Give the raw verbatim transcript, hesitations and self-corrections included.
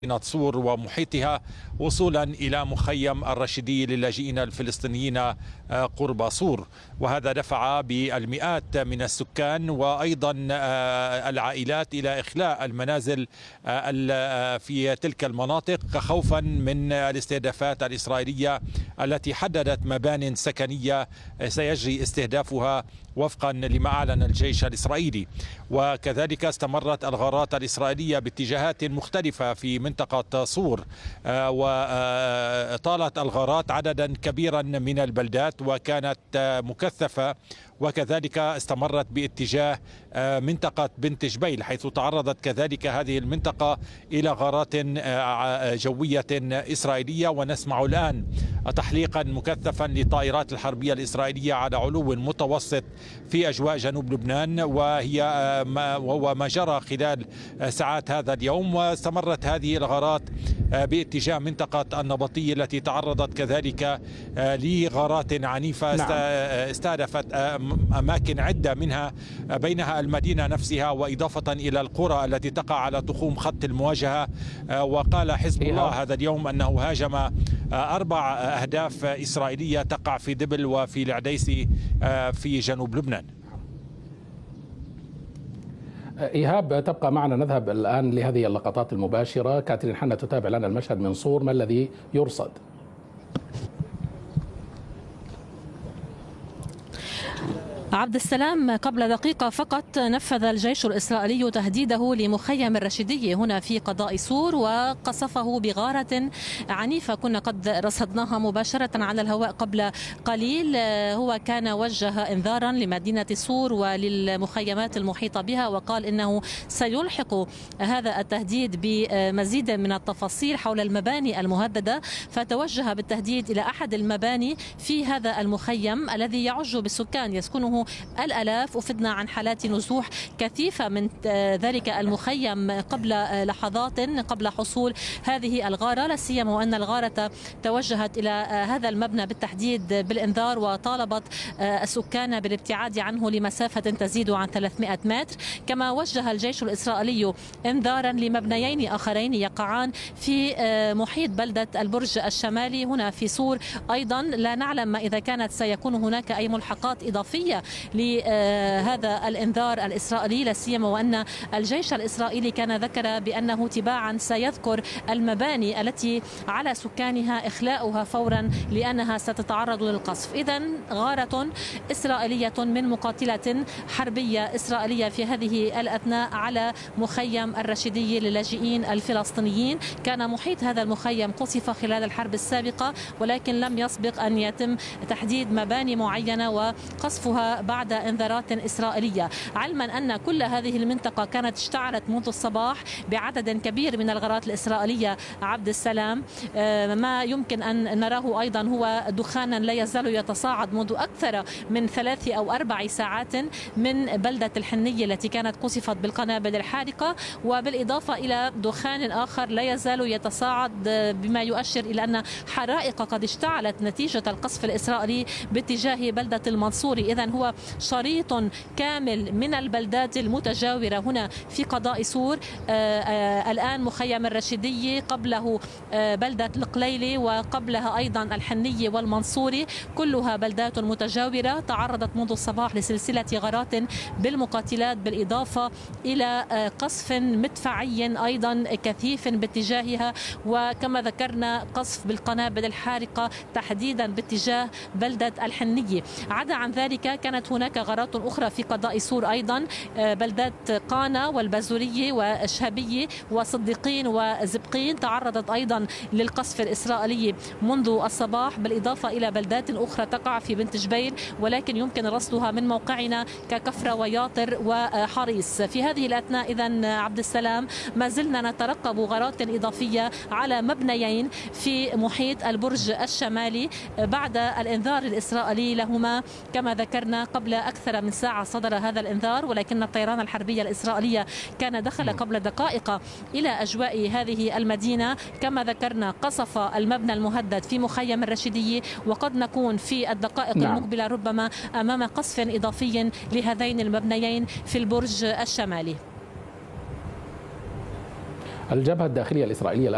صور ومحيطها وصولا إلى مخيم الرشيدي للاجئين الفلسطينيين قرب صور، وهذا دفع بالمئات من السكان وأيضا العائلات إلى إخلاء المنازل في تلك المناطق خوفا من الاستهدافات الإسرائيلية التي حددت مبان سكنية سيجري استهدافها وفقا لما أعلن الجيش الإسرائيلي. وكذلك استمرت الغارات الإسرائيلية باتجاهات مختلفة في منطقة صور، وطالت الغارات عددا كبيرا من البلدات وكانت مكثفة، وكذلك استمرت باتجاه منطقة بنت جبيل، حيث تعرضت كذلك هذه المنطقة إلى غارات جوية إسرائيلية. ونسمع الآن تحليقا مكثفا للطائرات الحربية الإسرائيلية على علو متوسط في أجواء جنوب لبنان، وهي ما وهو ما جرى خلال ساعات هذا اليوم. واستمرت هذه الغارات باتجاه منطقة النبطية التي تعرضت كذلك لغارات عنيفة استهدفت أماكن عدة منها بينها المدينة نفسها، وإضافة إلى القرى التي تقع على تخوم خط المواجهة. وقال حزب الله هذا اليوم أنه هاجم أربع أهداف إسرائيلية تقع في دبل وفي العديسي في جنوب لبنان. إيهاب، تبقى معنا. نذهب الآن لهذه اللقطات المباشرة. كاترين حنا تتابع لنا المشهد من صور، ما الذي يرصد؟ عبد السلام، قبل دقيقة فقط نفذ الجيش الإسرائيلي تهديده لمخيم الرشيدي هنا في قضاء صور وقصفه بغارة عنيفة كنا قد رصدناها مباشرة على الهواء قبل قليل. هو كان وجه انذارا لمدينة صور وللمخيمات المحيطة بها، وقال إنه سيلحق هذا التهديد بمزيد من التفاصيل حول المباني المهددة، فتوجه بالتهديد إلى أحد المباني في هذا المخيم الذي يعج بالسكان يسكنه الآلاف. أفدنا عن حالات نزوح كثيفة من ذلك المخيم قبل لحظات قبل حصول هذه الغارة، لا سيما وأن الغارة توجهت إلى هذا المبنى بالتحديد بالإنذار وطالبت السكان بالابتعاد عنه لمسافة تزيد عن ثلاثمئة متر. كما وجه الجيش الإسرائيلي انذارا لمبنيين آخرين يقعان في محيط بلدة البرج الشمالي هنا في صور أيضا. لا نعلم ما إذا كانت سيكون هناك أي ملحقات إضافية لهذا الانذار الإسرائيلي، لا سيما وأن الجيش الإسرائيلي كان ذكر بأنه تباعا سيذكر المباني التي على سكانها إخلاؤها فورا لأنها ستتعرض للقصف. إذن غارة إسرائيلية من مقاتلة حربية إسرائيلية في هذه الأثناء على مخيم الرشيدي للاجئين الفلسطينيين. كان محيط هذا المخيم قصف خلال الحرب السابقة، ولكن لم يسبق أن يتم تحديد مباني معينة وقصفها بعد انذارات إسرائيلية، علما أن كل هذه المنطقة كانت اشتعلت منذ الصباح بعدد كبير من الغارات الإسرائيلية. عبد السلام، ما يمكن أن نراه أيضا هو دخانا لا يزال يتصاعد منذ أكثر من ثلاث أو أربع ساعات من بلدة الحنية التي كانت قصفت بالقنابل الحارقة، وبالإضافة إلى دخان آخر لا يزال يتصاعد بما يؤشر إلى أن حرائق قد اشتعلت نتيجة القصف الإسرائيلي باتجاه بلدة المنصوري. إذن هو شريط كامل من البلدات المتجاورة هنا في قضاء صور. آآ آآ الآن مخيم الرشيدي، قبله بلدة القليلي، وقبلها أيضا الحنية والمنصوري، كلها بلدات متجاورة تعرضت منذ الصباح لسلسلة غارات بالمقاتلات، بالإضافة إلى قصف مدفعي أيضا كثيف باتجاهها، وكما ذكرنا قصف بالقنابل الحارقة تحديدا باتجاه بلدة الحنية. عدا عن ذلك كانت هناك غارات أخرى في قضاء صور أيضا، بلدات قانا والبازورية وشهبية وصديقين وزبقين تعرضت أيضا للقصف الإسرائيلي منذ الصباح، بالإضافة إلى بلدات أخرى تقع في بنت جبيل ولكن يمكن رصدها من موقعنا ككفرة وياطر وحريص. في هذه الأثناء إذن عبد السلام ما زلنا نترقب غارات إضافية على مبنيين في محيط البرج الشمالي بعد الإنذار الإسرائيلي لهما. كما ذكرنا قبل أكثر من ساعة صدر هذا الإنذار، ولكن الطيران الحربية الإسرائيلية كان دخل قبل دقائق إلى أجواء هذه المدينة. كما ذكرنا قصف المبنى المهدد في مخيم الرشيدي، وقد نكون في الدقائق نعم. المقبلة ربما أمام قصف إضافي لهذين المبنيين في البرج الشمالي. الجبهة الداخلية الإسرائيلية